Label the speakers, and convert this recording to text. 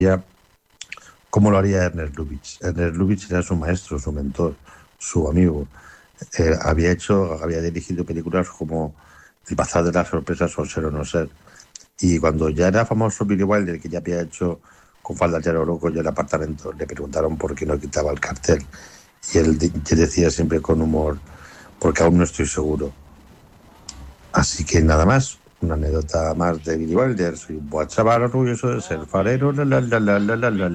Speaker 1: Ya, ¿cómo lo haría Ernest Lubitsch? Ernest Lubitsch era su maestro, su mentor, su amigo. Había dirigido películas como El Bazar de las Sorpresas o Ser o No Ser. Y cuando ya era famoso Billy Wilder, que ya había hecho Con falda de loco y El apartamento, le preguntaron por qué no quitaba el cartel. Y él decía siempre con humor, porque aún no estoy seguro. Así que nada más, una anécdota más de Billy Wilder. Soy un buen chaval orgulloso de ser farero. La, la, la, la, la, la, la.